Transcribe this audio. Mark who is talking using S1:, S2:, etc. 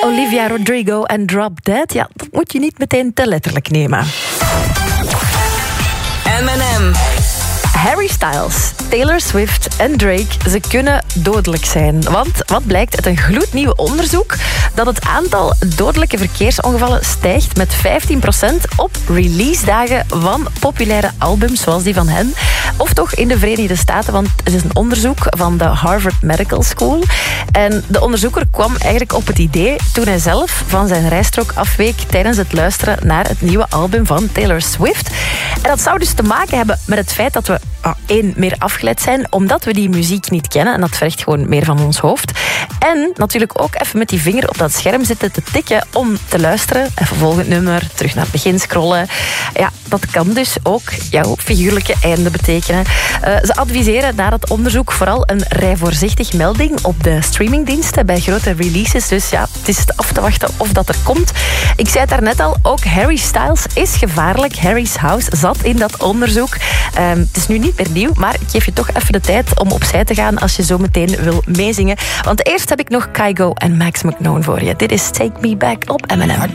S1: Olivia Rodrigo en Drop Dead. Ja, dat moet je niet meteen te letterlijk nemen.
S2: M&M.
S1: Harry Styles, Taylor Swift en Drake, ze kunnen dodelijk zijn. Want wat blijkt uit een gloednieuw onderzoek? Dat het aantal dodelijke verkeersongevallen stijgt met 15% op releasedagen van populaire albums zoals die van hen. Of toch in de Verenigde Staten, want het is een onderzoek van de Harvard Medical School. En de onderzoeker kwam eigenlijk op het idee toen hij zelf van zijn rijstrook afweek tijdens het luisteren naar het nieuwe album van Taylor Swift. En dat zou dus te maken hebben met het feit dat we meer afgeleid zijn, omdat we die muziek niet kennen. En dat vergt gewoon meer van ons hoofd. En natuurlijk ook even met die vinger op dat scherm zitten te tikken om te luisteren. Even volgend nummer, terug naar het begin scrollen. Ja, dat kan dus ook jouw figuurlijke einde betekenen. Ze adviseren na dat onderzoek vooral een rij voorzichtig melding op de streamingdiensten bij grote releases. Dus ja, het is af te wachten of dat er komt. Ik zei het daarnet al, ook Harry Styles is gevaarlijk. Harry's House zat in dat onderzoek. Het is nu niet meer nieuw, maar ik geef je toch even de tijd om opzij te gaan als je zo meteen wil meezingen. Want eerst heb ik nog Kygo en Max McKnown voor je. Dit is Take Me Back op M&M.